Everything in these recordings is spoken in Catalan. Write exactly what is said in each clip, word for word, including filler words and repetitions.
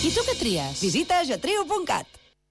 I tu què tries? Visita getriu punt cat.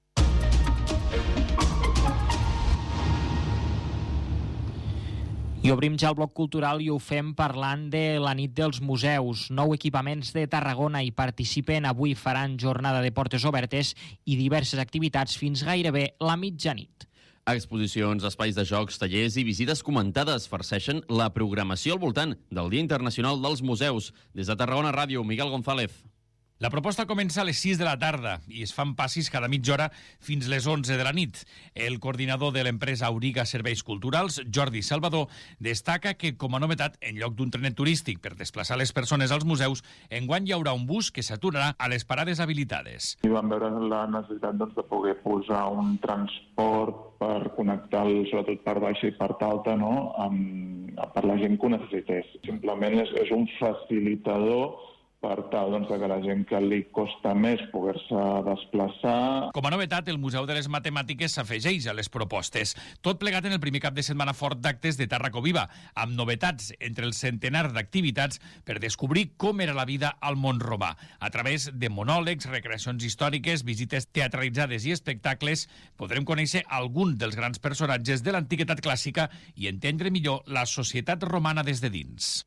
I obrim ja el bloc cultural i ho fem parlant de la nit dels museus. Nou equipaments de Tarragona hi participen. Avui faran jornada de portes obertes i diverses activitats fins gairebé la mitjanit. Exposicions, espais de jocs, tallers i visites comentades farceixen la programació al voltant del Dia Internacional dels Museus. Des de Tarragona Ràdio, Miguel González. La proposta comença a les sis de la tarda i es fan passis cada mitja hora fins les onze de la nit. El coordinador de l'empresa Auriga Serveis Culturals, Jordi Salvador, destaca que, com a novetat, en lloc d'un trenet turístic per desplaçar les persones als museus, enguany hi haurà un bus que s'aturarà a les parades habilitades. I vam veure la necessitat doncs, de poder posar un transport per connectar, sobretot part baixa i part alta, no? amb, per la gent que ho necessités. Simplement és, és un facilitador per tal doncs, que la gent que li costa més poder-se desplaçar. Com a novetat, el Museu de les Matemàtiques s'afegeix a les propostes. Tot plegat en el primer cap de setmana fort d'actes de Tàrraco Viva, amb novetats entre el centenar d'activitats per descobrir com era la vida al món romà. A través de monòlegs, recreacions històriques, visites teatralitzades i espectacles, podrem conèixer alguns dels grans personatges de l'antiguitat clàssica i entendre millor la societat romana des de dins.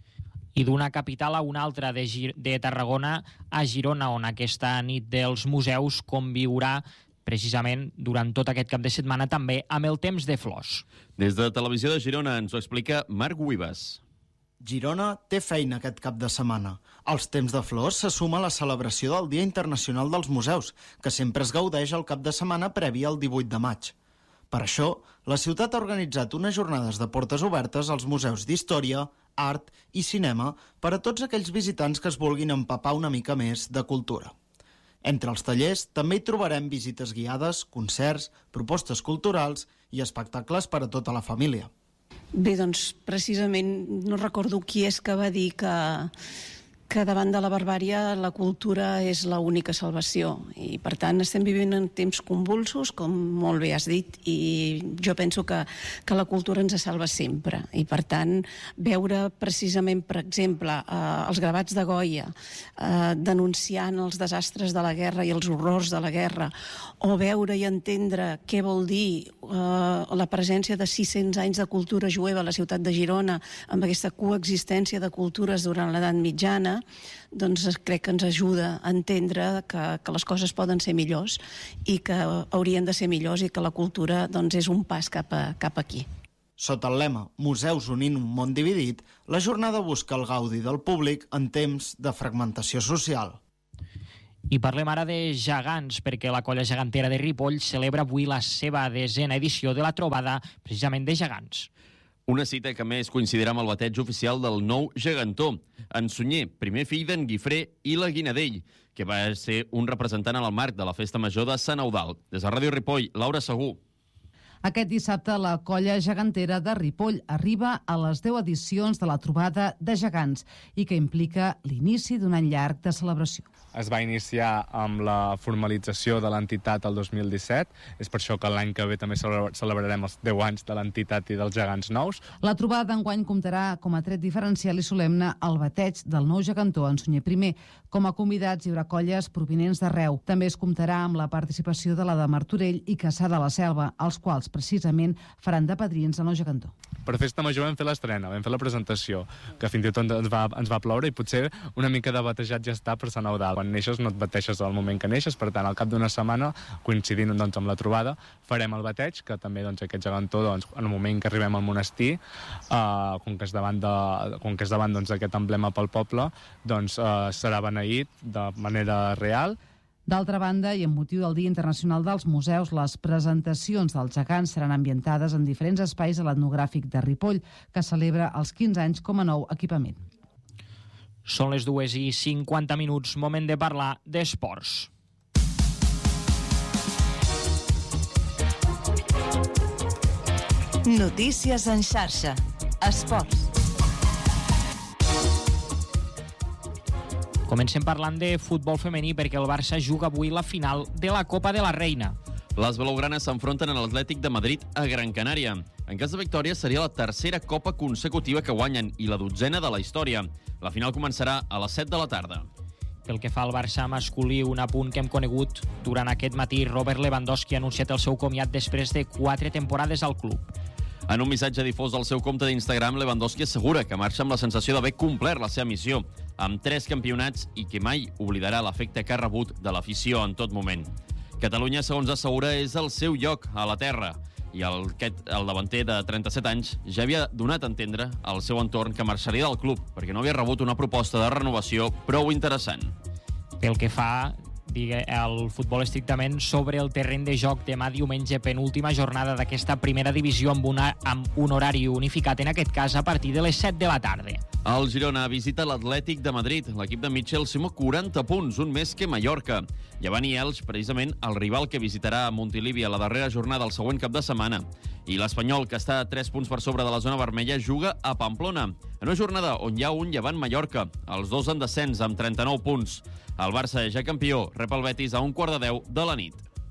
I d'una capital a una altra de, Gir- de Tarragona a Girona, on aquesta nit dels museus conviurà precisament durant tot aquest cap de setmana també amb el temps de flors. Des de Televisió de Girona ens ho explica Marc Huibas. Girona té feina aquest cap de setmana. Als temps de flors se suma la celebració del Dia Internacional dels Museus, que sempre es gaudeix el cap de setmana previ al divuit de maig. Per això, la ciutat ha organitzat unes jornades de portes obertes als museus d'història, art i cinema per a tots aquells visitants que es vulguin empapar una mica més de cultura. Entre els tallers també hi trobarem visites guiades, concerts, propostes culturals i espectacles per a tota la família. Bé, doncs, precisament no recordo qui és que va dir que, que davant de la barbària la cultura és l'única salvació i per tant estem vivint en temps convulsos, com molt bé has dit, i jo penso que, que la cultura ens salva sempre i per tant veure precisament, per exemple, eh, els gravats de Goya eh, denunciant els desastres de la guerra i els horrors de la guerra, o veure i entendre què vol dir eh, la presència de sis-cents anys de cultura jueva a la ciutat de Girona amb aquesta coexistència de cultures durant l'edat mitjana, doncs crec que ens ajuda a entendre que, que les coses poden ser millors i que haurien de ser millors i que la cultura doncs, és un pas cap, a, cap aquí. Sota el lema Museus unint un món dividit, la jornada busca el gaudi del públic en temps de fragmentació social. I parlem ara de gegants, perquè la colla gegantera de Ripoll celebra avui la seva desena edició de la trobada precisament de gegants. Una cita que més coincidirà amb el bateig oficial del nou gegantó, en Sunyer, primer fill d'en Guifré i la Guinadell, que va ser un representant en el marc de la Festa Major de Sant Eudald. Des de Ràdio Ripoll, Laura Segú. Aquest dissabte la colla gegantera de Ripoll arriba a les deu edicions de la trobada de gegants i que implica l'inici d'un any llarg de celebració. Es va iniciar amb la formalització de l'entitat el dos mil disset, és per això que l'any que ve també celebrarem els deu anys de l'entitat i dels gegants nous. La trobada d'enguany comptarà com a tret diferencial i solemne el bateig del nou gegantó en Sunyer primer. Com a convidats hi haurà colles provinents d'arreu. També es comptarà amb la participació de la de Martorell i Caçà de la Selva, els quals precisament faran de padrins del nou gegantó. Per Festa Major vam fer l'estrena, vam fer la presentació, que fins i tot ens va, ens va ploure i potser una mica de batejat ja està per Sant Eudald. Quan neixes no et bateixes al moment que neixes, per tant, al cap d'una setmana, coincidint doncs, amb la trobada, farem el bateig, que també doncs, aquest gegantó, doncs, en el moment que arribem al monestir, eh, com que és davant de, com que és davant doncs, d'aquest emblema pel poble, doncs eh, serà beneït de manera real. D'altra banda, i amb motiu del Dia Internacional dels Museus, les presentacions dels gegants seran ambientades en diferents espais de l'etnogràfic de Ripoll, que celebra els quinze anys com a nou equipament. Són les dues i cinquanta minuts, moment de parlar d'esports. Notícies en xarxa. Esports. Comencem parlant de futbol femení perquè el Barça juga avui la final de la Copa de la Reina. Les blaugranes s'enfronten a l'Atlètic de Madrid a Gran Canària. En cas de victòria seria la tercera copa consecutiva que guanyen i la dotzena de la història. La final començarà a les set de la tarda. Pel que fa al Barça masculí, un apunt que hem conegut durant aquest matí, Robert Lewandowski ha anunciat el seu comiat després de quatre temporades al club. En un missatge difós al seu compte d'Instagram, Lewandowski assegura que marxa amb la sensació d'haver complert la seva missió, amb tres campionats i que mai oblidarà l'efecte que ha rebut de l'afició en tot moment. Catalunya, segons assegura, és el seu lloc a la terra i el, el davanter de trenta-set anys ja havia donat a entendre al seu entorn que marxaria del club perquè no havia rebut una proposta de renovació prou interessant. Pel que fa digue, el futbol estrictament sobre el terreny de joc, demà diumenge, penúltima jornada d'aquesta primera divisió amb, una, amb un horari unificat, en aquest cas a partir de les set de la tarda. El Girona visita l'Atlètic de Madrid. L'equip de Mitchell suma quaranta punts, un més que Mallorca. Llevant i Elx, precisament, el rival que visitarà Montilivi a la darrera jornada del següent cap de setmana. I l'Espanyol, que està a tres punts per sobre de la zona vermella, juga a Pamplona, en una jornada on hi ha un Llevant Mallorca. Els dos en descens, amb trenta-nou punts. El Barça, ja campió, rep el Betis a un quart de deu de la nit.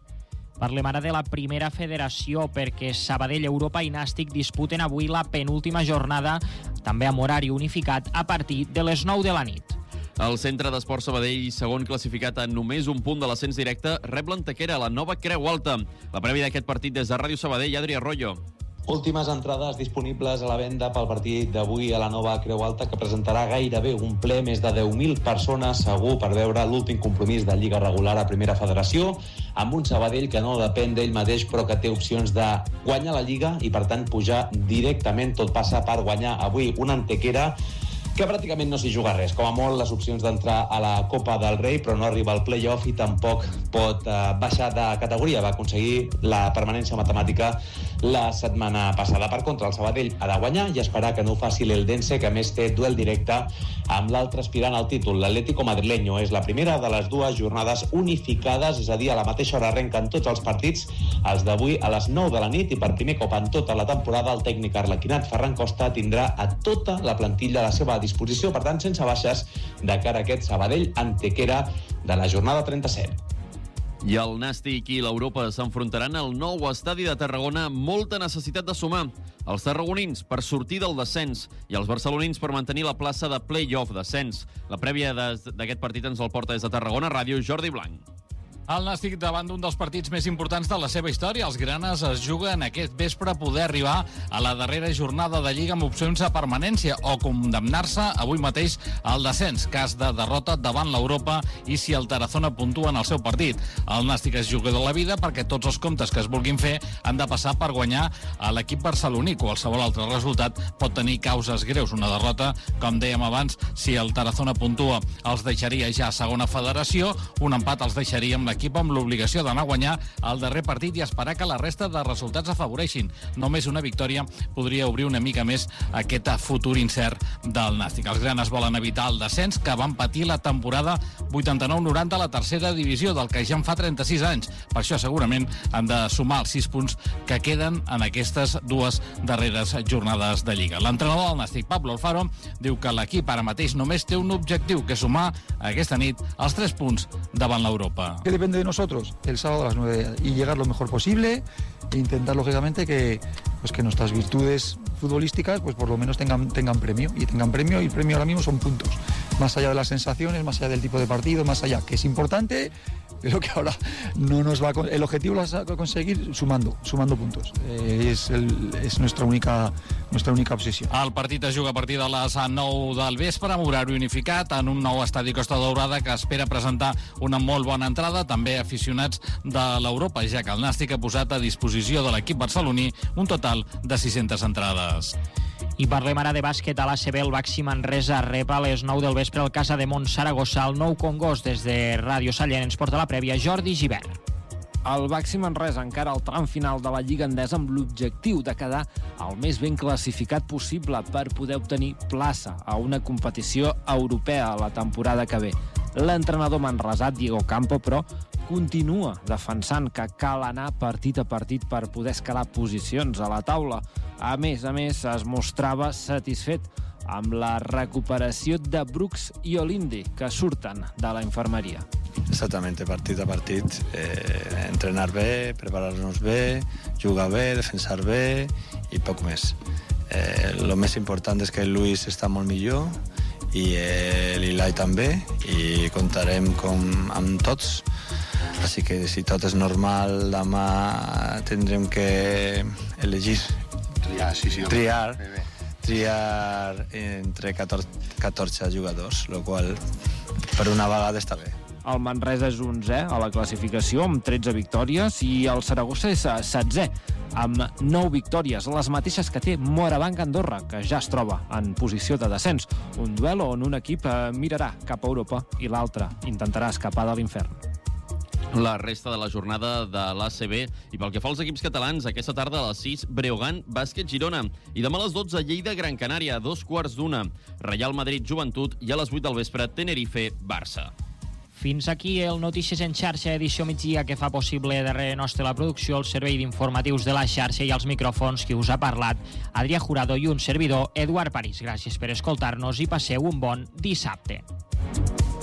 Parlem ara de la primera federació, perquè Sabadell, Europa i Nàstic disputen avui la penúltima jornada, també amb horari unificat, a partir de les nou de la nit. El Centre d'Esport Sabadell, segon classificat a només un punt de l'ascens directe, rep l'Antequera, la nova Creu Alta. La prèvia d'aquest partit des de Ràdio Sabadell, Adri Arroyo. Últimes entrades disponibles a la venda pel partit d'avui a la nova Creu Alta, que presentarà gairebé un ple, més de deu mil persones segur, per veure l'últim compromís de Lliga Regular a Primera Federació, amb un Sabadell que no depèn d'ell mateix, però que té opcions de guanyar la Lliga i, per tant, pujar directament. Tot passa per guanyar avui una Antequera que pràcticament no s'hi juga res. Com a molt, les opcions d'entrar a la Copa del Rei, però no arriba al play-off i tampoc pot eh, baixar de categoria. Va aconseguir la permanència matemàtica la setmana passada. Per contra, el Sabadell ha de guanyar i esperar que no ho faci l'Eldense, que a més té duel directe amb l'altre aspirant al títol, l'Atlético Madrileño. És la primera de les dues jornades unificades, és a dir, a la mateixa hora arrenquen tots els partits, els d'avui a les nou de la nit, i per primer cop en tota la temporada el tècnic arlequinat Ferran Costa tindrà a tota la plantilla a la seva disposició, per tant, sense baixes, de cara a aquest Sabadell-Antequera de la jornada trenta-set. I el Nàstic i l'Europa s'enfrontaran al nou estadi de Tarragona amb molta necessitat de sumar. Els tarragonins per sortir del descens i els barcelonins per mantenir la plaça de play-off descens. La prèvia d'aquest partit ens el porta des de Tarragona Ràdio, Jordi Blanc. El Nàstic davant d'un dels partits més importants de la seva història. Els granes es juguen aquest vespre a poder arribar a la darrera jornada de Lliga amb opcions a permanència o condemnar-se avui mateix al descens, cas de derrota davant l'Europa i si el Tarazona puntua en el seu partit. El Nàstic es juga de la vida perquè tots els comptes que es vulguin fer han de passar per guanyar a l'equip barceloní. Qualsevol altre resultat pot tenir causes greus. Una derrota, com dèiem abans, si el Tarazona puntua, els deixaria ja a segona federació. Un empat els deixaria amb l'equip amb l'obligació d'anar a guanyar el darrer partit i esperar que la resta de resultats afavoreixin. Només una victòria podria obrir una mica més aquest futur incert del Nàstic. Els granes volen evitar el descens que van patir la temporada vuitanta-nou noranta a la tercera divisió, del que ja en fa trenta-sis anys. Per això segurament han de sumar els sis punts que queden en aquestes dues darreres jornades de Lliga. L'entrenador del Nàstic, Pablo Alfaro, diu que l'equip ara mateix només té un objectiu, que és sumar aquesta nit els tres punts davant l'Europa. Depende de nosotros el sábado a las nueve y llegar lo mejor posible e intentar lógicamente que, pues que nuestras virtudes futbolísticas pues por lo menos tengan, tengan premio y tengan premio y el premio ahora mismo son puntos, más allá de las sensaciones, más allá del tipo de partido, más allá, que es importante, pero que ahora no nos va a, el objetivo lo vas a conseguir sumando, sumando puntos. Eh, és, el, és nuestra única, nuestra única obsessió. El partit es juga a partir de les nou del vespre amb horari unificat en un nou estadi Costa Daurada que espera presentar una molt bona entrada, també aficionats de l'Europa, ja que el Nàstic ha posat a disposició de l'equip barceloní un total de sis-centes entrades. I parlem ara de bàsquet a l'A C B. El Baxi Manresa rep a les nou del vespre al Casa de Mont Saragossa, el Nou Congost. Des de Ràdio Sallent ens porta la prèvia Jordi Givert. El Baxi Manresa encara al tram final de la Lliga Endesa amb l'objectiu de quedar el més ben classificat possible per poder obtenir plaça a una competició europea a la temporada que ve. L'entrenador manresà, Diego Campo, però, continua defensant que cal anar partit a partit per poder escalar posicions a la taula. A més a més, es mostrava satisfet amb la recuperació de Brooks i Olindi, que surten de la infermeria. Exactamente, partit a partit, eh, entrenar bé, preparar-nos bé, jugar bé, defensar bé i poc més. Eh, lo més important és que el Luis està molt millor i eh, l'Ilai també, i comptarem com, amb tots. Així que si tot és normal, demà tindrem que elegir. Triar, sí, sí. Triar, triar entre catorze jugadors, el qual per una vegada està bé. El Manresa és onzè a la classificació amb tretze victòries i el Saragossa és setzè amb nou victòries, les mateixes que té Morabanc Andorra, que ja es troba en posició de descens. Un duel on un equip mirarà cap a Europa i l'altre intentarà escapar de l'infern. La resta de la jornada de l'A C B i pel que fa als equips catalans, aquesta tarda a les sis, Breogán, Bàsquet Girona, i demà a les dotze, Lleida, Gran Canària, a dos quarts d'una, Real Madrid, Joventut, i a les vuit del vespre, Tenerife, Barça. Fins aquí el Notícies en xarxa, edició migdia, que fa possible darrere nostre la producció, el servei d'informatius de la xarxa i els micròfons que us ha parlat Adrià Jurado i un servidor, Eduard París. Gràcies per escoltar-nos i passeu un bon dissabte.